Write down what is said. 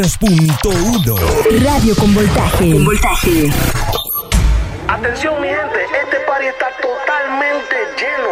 93.1. Radio con voltaje. Con voltaje. Atención mi gente, este party está totalmente lleno.